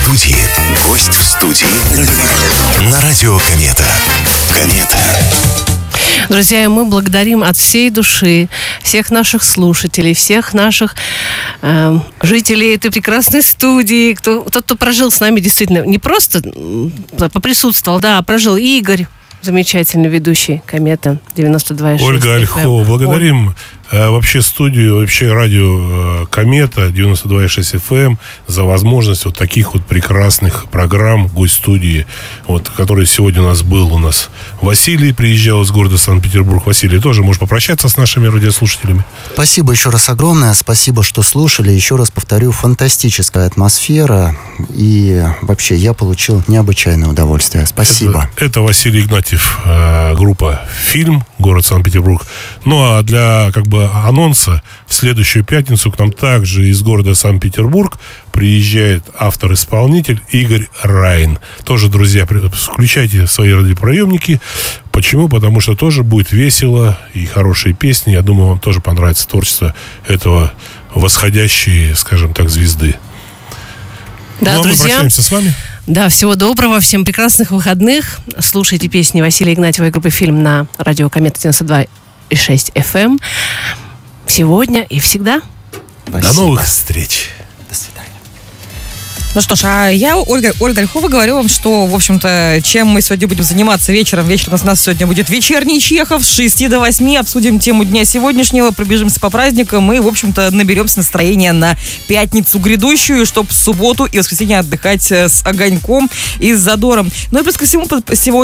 студии. Гость в студии. На радио Комета. Комета. Друзья, мы благодарим от всей души всех наших слушателей, всех наших жителей этой прекрасной студии, тот, кто прожил с нами действительно, не просто поприсутствовал, да, а прожил. Игорь, замечательный ведущий «Комета» 92,6. Ольга Ольхова. Благодарим вообще студию, вообще радио «Комета» 92,6 FM за возможность вот таких вот прекрасных программ, гость-студии, вот, который сегодня у нас Василий приезжал из города Санкт-Петербург. Василий, тоже можешь попрощаться с нашими радиослушателями? Спасибо еще раз огромное, спасибо, что слушали. Еще раз повторю, фантастическая атмосфера, и вообще я получил необычайное удовольствие. Спасибо. Это Василий Игнатьев, группа «Фильм», город Санкт-Петербург. Ну а для анонса, в следующую пятницу к нам также из города Санкт-Петербург приезжает автор-исполнитель Игорь Райн. Тоже, друзья, включайте свои радиоприемники. Почему? Потому что тоже будет весело и хорошие песни. Я думаю, вам тоже понравится творчество этого восходящей, скажем так, звезды. Да, ну, а друзья, мы прощаемся с вами. Да, всего доброго, всем прекрасных выходных. Слушайте песни Василия Игнатьева и группы «Фильм» на радио «Комета» 92,6 FM. Сегодня и всегда. Спасибо. До новых встреч. До свидания. Ну что ж, а я, Ольга Ольхова, говорю вам, что, в общем-то, чем мы сегодня будем заниматься вечером. Вечером у нас сегодня будет вечерний Чехов с 6 до 8. Обсудим тему дня сегодняшнего, пробежимся по праздникам и, в общем-то, наберемся настроения на пятницу грядущую, чтобы в субботу и воскресенье отдыхать с огоньком и с задором. Ну и плюс ко всему, сегодня